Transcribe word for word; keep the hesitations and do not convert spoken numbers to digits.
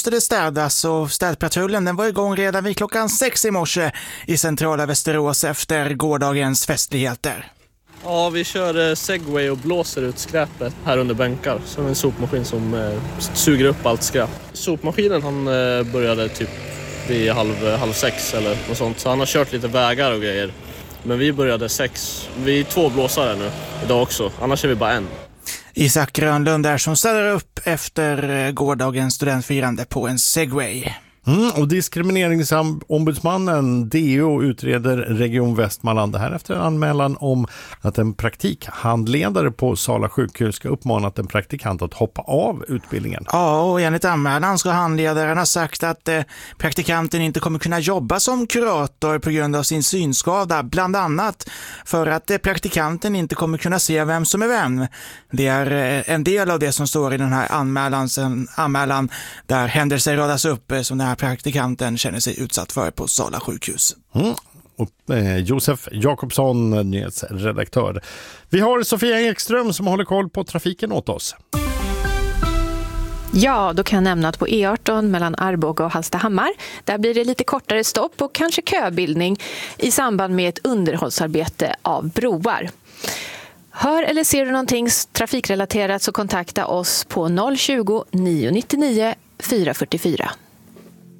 måste det städas och städpatrullen den var igång redan vid klockan sex i morse i centrala Västerås efter gårdagens festligheter. Ja, vi kör segway och blåser ut skräpet här under bänkar. Så en sopmaskin som eh, suger upp allt skräp. Sopmaskinen han eh, började typ vid halv, halv sex eller något sånt. Så han har kört lite vägar och grejer. Men vi började sex. Vi är två blåsare nu idag också. Annars är vi bara en. Isak Grönlund där som ställer upp efter gårdagens studentfirande på en segway. Mm, och diskrimineringsombudsmannen D O utreder Region Västmanland det här efter en anmälan om att en praktikhandledare på Sala sjukhus ska uppmanat en praktikant att hoppa av utbildningen. Ja, och enligt anmälan ska handledaren ha sagt att eh, praktikanten inte kommer kunna jobba som kurator på grund av sin synskada, bland annat för att eh, praktikanten inte kommer kunna se vem som är vem. Det är eh, en del av det som står i den här anmälan, sen, anmälan där händelser radas upp eh, som den här praktikanten känner sig utsatt för på Sala sjukhus. Mm. Och, eh, Josef Jakobsson, nyhetsredaktör. Vi har Sofia Ekström som håller koll på trafiken åt oss. Ja, då kan jag nämna att på E arton mellan Arboga och Hallstahammar, där blir det lite kortare stopp och kanske köbildning i samband med ett underhållsarbete av broar. Hör eller ser du någonting trafikrelaterat så kontakta oss på noll tjugo, nio nittionio, fyra fyrtiofyra.